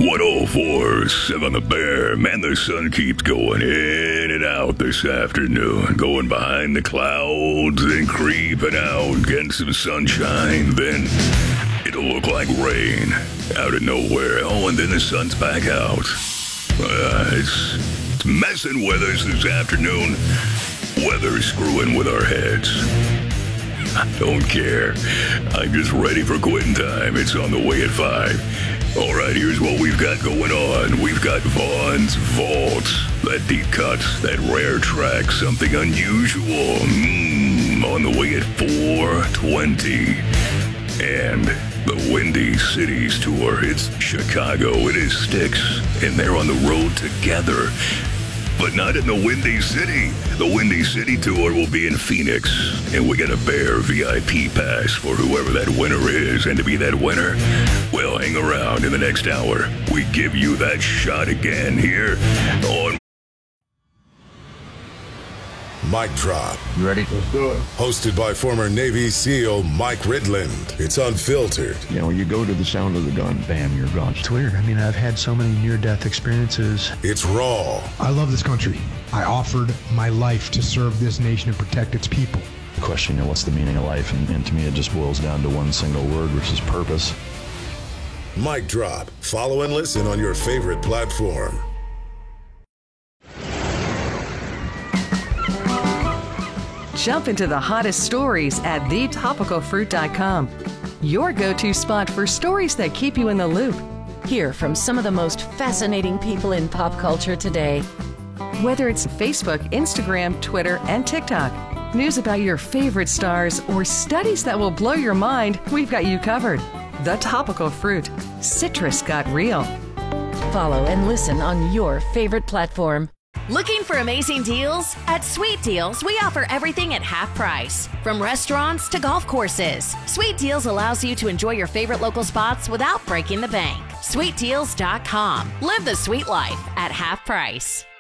104.7 The Bear. Man, the sun keeps going in and out this afternoon. Going behind the clouds, then creeping out, getting some sunshine. Then it'll look like rain out of nowhere. Oh, and then the sun's back out. It's messing with us this afternoon. Weather's screwing with our heads. I don't care. I'm just ready for quitting time. It's on the way at 5. All right, here's what we've got going on. We've got Vaughn's Vault, that deep cut, that rare track, something unusual. On the way at 4:20. And the Windy Cities Tour. It's Chicago. It is Styx. And they're on the road together. But not in the Windy City. The Windy City Tour will be in Phoenix. And we got a Bear VIP pass for whoever that winner is. And to be that winner, well, hang around in the next hour. We give you that shot again here on Mic Drop. You ready? Let's do it. Hosted by former Navy SEAL Mike Ridland. It's unfiltered. You know, you go to the sound of the gun, bam, you're gone. It's weird. I mean, I've had so many near-death experiences. It's raw. I love this country. I offered my life to serve this nation and protect its people. The question, you know, what's the meaning of life? And to me, it just boils down to one single word, which is purpose. Mic Drop. Follow and listen on your favorite platform. Jump into the hottest stories at thetopicalfruit.com. Your go-to spot for stories that keep you in the loop. Hear from some of the most fascinating people in pop culture today. Whether it's Facebook, Instagram, Twitter, and TikTok, news about your favorite stars, or studies that will blow your mind, we've got you covered. The Topical Fruit. Citrus got real. Follow and listen on your favorite platform. Looking for amazing deals? At Sweet Deals, we offer everything at half price. From restaurants to golf courses, Sweet Deals allows you to enjoy your favorite local spots without breaking the bank. SweetDeals.com. Live the sweet life at half price.